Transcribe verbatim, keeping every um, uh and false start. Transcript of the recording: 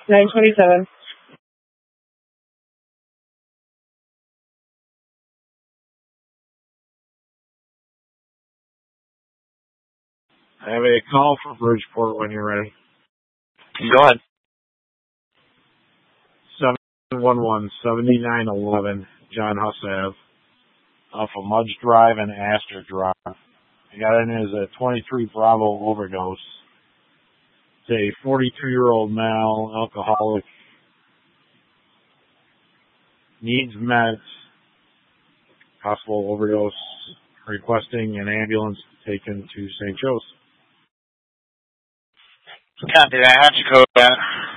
nine twenty-seven. I have a call for Bridgeport when you're ready. Go ahead. seven one one, seven nine one one, John Huss Ave, off of Mudge Drive and Astor Drive. I got in as a twenty-three Bravo overdose. It's a forty-two-year-old male, alcoholic, needs meds, possible overdose, requesting an ambulance taken to Saint Joe's. Copy that. How'd you code that?